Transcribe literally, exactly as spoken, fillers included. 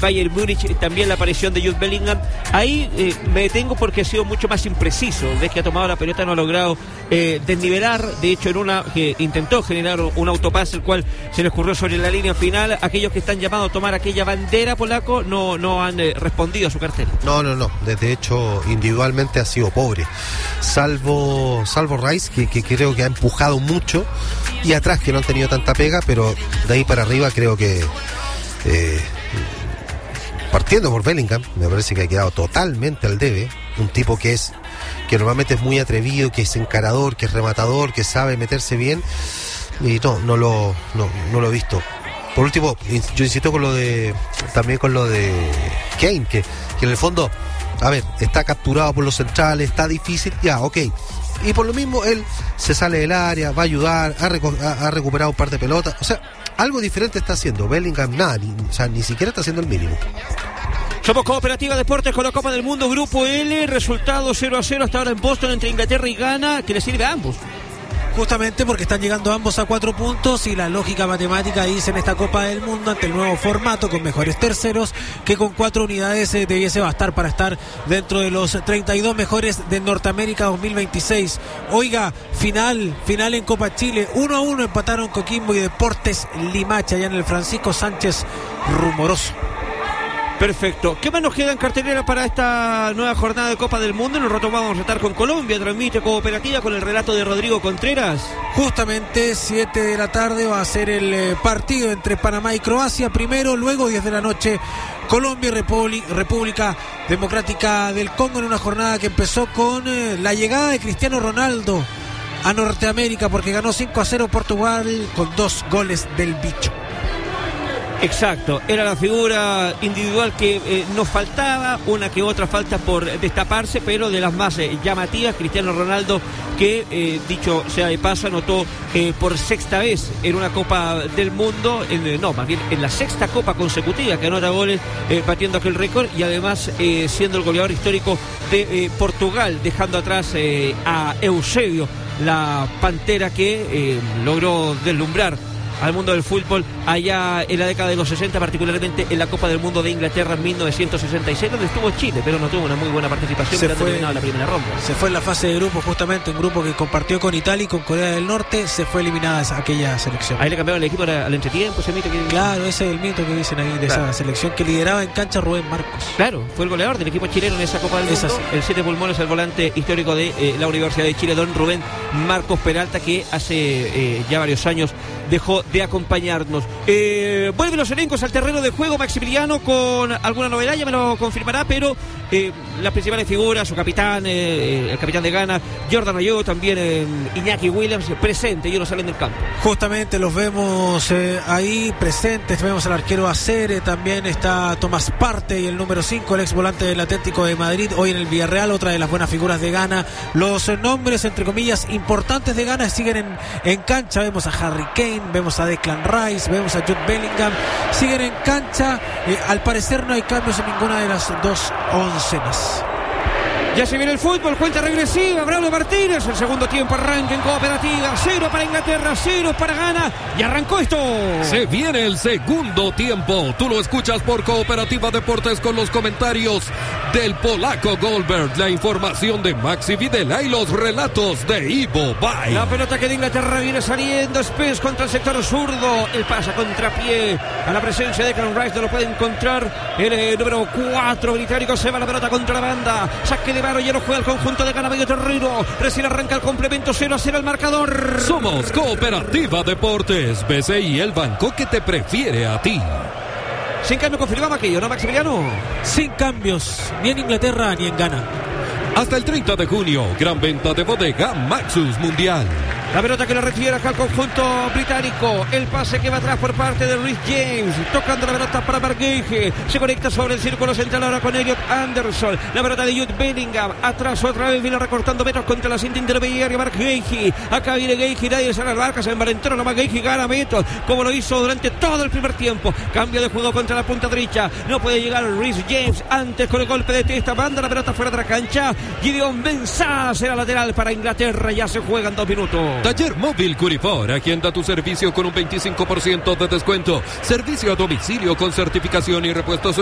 Bayern Múnich, también la aparición de Jude Bellingham. Ahí eh, me detengo porque ha sido mucho más impreciso. Ves que ha tomado la pelota, no ha logrado eh, desnivelar. De hecho, en una que intentó generar un autopase, el cual se le escurrió sobre la línea final. Aquellos que están llamados a tomar aquella bandera, polaco, no, no han eh, respondido a su cartel. No, no, no. De hecho, individualmente ha sido pobre. Salvo, salvo Rice, que, que creo que ha empujado mucho. Y atrás, que no han tenido tanta pega, pero de ahí para arriba creo que... Eh, partiendo por Bellingham, me parece que ha quedado totalmente al debe. Un tipo que es que normalmente es muy atrevido, que es encarador, que es rematador, que sabe meterse bien, y no, no lo, no, no lo he visto. Por último, yo insisto con lo de también con lo de Kane, que, que en el fondo, a ver, está capturado por los centrales, está difícil, ya, ok. Y por lo mismo él se sale del área, va a ayudar, ha, reco- ha, ha recuperado un par de pelotas, o sea, algo diferente está haciendo. Bellingham nada, ni, o sea, ni siquiera está haciendo el mínimo. Somos Cooperativa Deportes con la Copa del Mundo, Grupo L, resultado cero a cero hasta ahora en Boston entre Inglaterra y Ghana, que le sirve a ambos. Justamente porque están llegando ambos a cuatro puntos y la lógica matemática dice en esta Copa del Mundo, ante el nuevo formato con mejores terceros, que con cuatro unidades eh, debiese bastar para estar dentro de los treinta y dos mejores de Norteamérica dos mil veintiséis. Oiga, final, final en Copa Chile, uno a uno empataron Coquimbo y Deportes Limache allá en el Francisco Sánchez Rumoroso. Perfecto. ¿Qué más nos queda en cartelera para esta nueva jornada de Copa del Mundo? En un rato vamos a estar con Colombia, transmite Cooperativa con el relato de Rodrigo Contreras. Justamente siete de la tarde va a ser el eh, partido entre Panamá y Croacia primero, luego diez de la noche Colombia y República, República Democrática del Congo, en una jornada que empezó con eh, la llegada de Cristiano Ronaldo a Norteamérica, porque ganó cinco a cero Portugal con dos goles del bicho. Exacto, era la figura individual que eh, nos faltaba, una que otra falta por destaparse, pero de las más eh, llamativas, Cristiano Ronaldo, que eh, dicho sea de paso, anotó eh, por sexta vez en una Copa del Mundo, en, eh, no, más bien en la sexta Copa consecutiva que anota goles, eh, batiendo aquel récord, y además eh, siendo el goleador histórico de eh, Portugal, dejando atrás eh, a Eusebio, la pantera que eh, logró deslumbrar al mundo del fútbol allá en la década de los sesenta, particularmente en la Copa del Mundo de Inglaterra en mil novecientos sesenta y seis, donde estuvo Chile, pero no tuvo una muy buena participación, se fue terminado la primera ronda. Se fue en la fase de grupos, justamente un grupo que compartió con Italia y con Corea del Norte, se fue eliminada aquella selección. Ahí le cambiaron el equipo al entretiempo, ese mito que... Claro, ese es el mito que dicen ahí de claro. Esa selección que lideraba en cancha Rubén Marcos. Claro, fue el goleador del equipo chileno en esa Copa del Mundo. El siete pulmones, el volante histórico de eh, la Universidad de Chile, don Rubén Marcos Peralta, que hace eh, ya varios años dejó de acompañarnos. Eh, vuelven los elencos al terreno de juego, Maximiliano, con alguna novedad, ya me lo confirmará, pero eh, las principales figuras, su capitán, eh, el capitán de Ghana, Jordan Ayew, también eh, Iñaki Williams, presente, ellos no salen del campo. Justamente los vemos eh, ahí presentes, vemos al arquero Acere, también está Tomás Partey y el número cinco, el ex volante del Atlético de Madrid, hoy en el Villarreal, otra de las buenas figuras de Ghana. Los eh, nombres, entre comillas, importantes de Ghana siguen en, en cancha, vemos a Harry Kane, vemos a Declan Rice, vemos a Jude Bellingham, siguen en cancha, eh, al parecer no hay cambios en ninguna de las dos oncenas. Ya se viene el fútbol, cuenta regresiva, Braulio Martínez, el segundo tiempo arranca en Cooperativa, cero para Inglaterra, cero para Ghana, y arrancó esto. Se viene el segundo tiempo, tú lo escuchas por Cooperativa Deportes con los comentarios del polaco Goldberg, la información de Maxi Videla y los relatos de Ivo Bay. La pelota que de Inglaterra viene saliendo, Spence contra el sector zurdo, el pase a contrapié, a la presencia de Declan Rice, no lo puede encontrar el eh, número cuatro británico, se va la pelota contra la banda, saque de Varo, ya lo juega el conjunto de Ghana, medio terreno, recién arranca el complemento, cero a cero el marcador. Somos Cooperativa Deportes, B C I, el banco que te prefiere a ti. Sin cambio confirmaba aquello, ¿no, Maximiliano? Sin cambios, ni en Inglaterra ni en Ghana. Hasta el treinta de junio, gran venta de bodega Maxus Mundial. La pelota que le refiere acá al conjunto británico. El pase que va atrás por parte de Reece James. Tocando la pelota para Mark Gage. Se conecta sobre el círculo central ahora con Elliot Anderson. La pelota de Jude Bellingham. Atrás otra vez viene recortando metros contra la cinta intermediaria Mark Gage. Acá viene Gage. Nadie sale al barca. Se envalentona nomás Gage. Gana metros. Como lo hizo durante todo el primer tiempo. Cambio de juego contra la punta derecha. No puede llegar Reece James antes con el golpe de testa. Manda la pelota fuera de la cancha. Gideon Mensah será lateral para Inglaterra. Ya se juegan dos minutos. Taller Móvil Curifor, agenda tu servicio con un veinticinco por ciento de descuento. Servicio a domicilio con certificación y repuestos